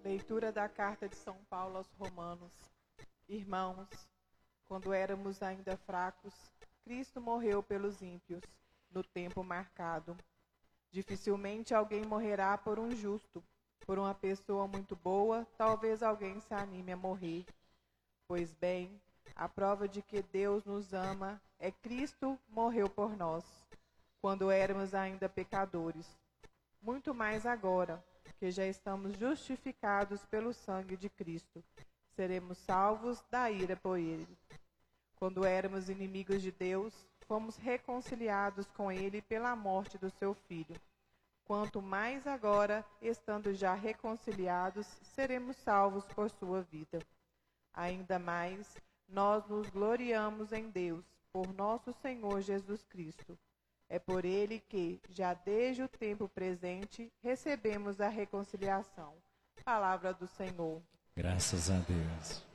Leitura da carta de São Paulo aos Romanos. Irmãos, quando éramos ainda fracos, Cristo morreu pelos ímpios, no tempo marcado. Dificilmente alguém morrerá por um justo. Por uma pessoa muito boa, talvez alguém se anime a morrer. Pois bem, a prova de que Deus nos ama é Cristo morreu por nós, quando éramos ainda pecadores. Muito mais agora, que já estamos justificados pelo sangue de Cristo, seremos salvos da ira por ele. Quando éramos inimigos de Deus, fomos reconciliados com ele pela morte do seu Filho. Quanto mais agora, estando já reconciliados, seremos salvos por sua vida. Ainda mais, nós nos gloriamos em Deus, por nosso Senhor Jesus Cristo. É por ele que, já desde o tempo presente, recebemos a reconciliação. Palavra do Senhor. Graças a Deus.